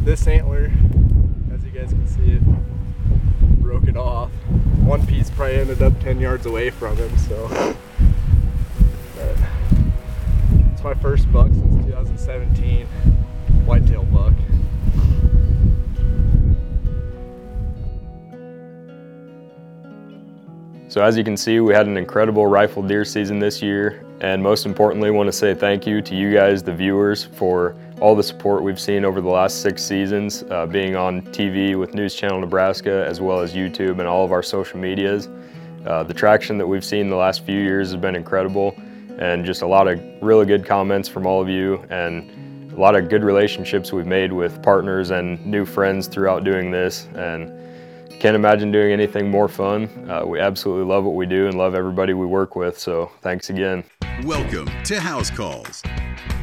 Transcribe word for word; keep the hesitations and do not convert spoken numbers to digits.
this antler, as you guys can see, it broke it off. One piece probably ended up ten yards away from him, so. But it's my first buck since two thousand seventeen, whitetail buck. So as you can see, we had an incredible rifle deer season this year, and most importantly, want to say thank you to you guys, the viewers, for all the support we've seen over the last six seasons, uh, being on T V with News Channel Nebraska, as well as YouTube and all of our social medias. Uh, the traction that we've seen the last few years has been incredible, and just a lot of really good comments from all of you, and a lot of good relationships we've made with partners and new friends throughout doing this. And can't imagine doing anything more fun. Uh, we absolutely love what we do and love everybody we work with, so thanks again. Welcome to House Calls,